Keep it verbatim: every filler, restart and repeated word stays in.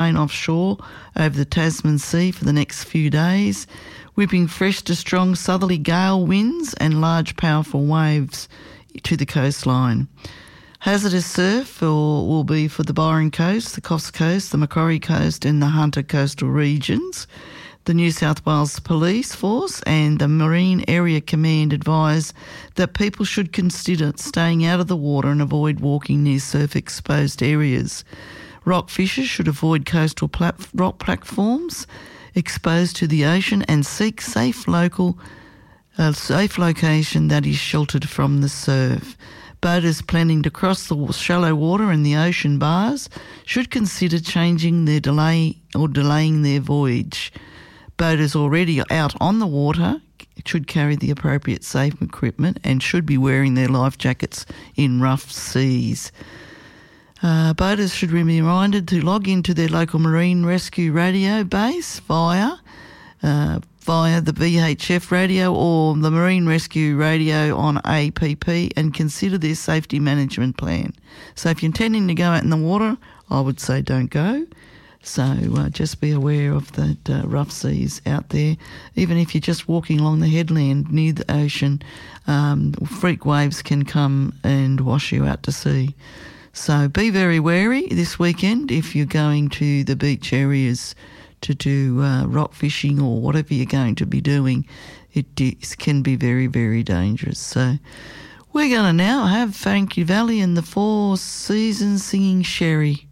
offshore over the Tasman Sea for the next few days, whipping fresh to strong southerly gale winds and large powerful waves to the coastline. Hazardous surf will, will be for the Byron Coast, the Coffs Coast, the Macquarie Coast and the Hunter coastal regions. The New South Wales Police Force and the Marine Area Command advise that people should consider staying out of the water and avoid walking near surf-exposed areas. Rock fishers should avoid coastal plat- rock platforms exposed to the ocean and seek safe local, uh, safe location that is sheltered from the surf. Boaters planning to cross the shallow water in the ocean bars should consider changing their delay or delaying their voyage. Boaters already out on the water should carry the appropriate safe equipment and should be wearing their life jackets in rough seas. Uh, boaters should be reminded to log into their local marine rescue radio base via uh, via the V H F radio or the marine rescue radio on A P P and consider their safety management plan. So if you're intending to go out in the water, I would say don't go. So uh, just be aware of the uh, rough seas out there. Even if you're just walking along the headland near the ocean, um, freak waves can come and wash you out to sea. So be very wary this weekend if you're going to the beach areas to do uh, rock fishing or whatever you're going to be doing. It is, can be very, very dangerous. So we're going to now have Frankie Valli and the Four Seasons singing Sherry.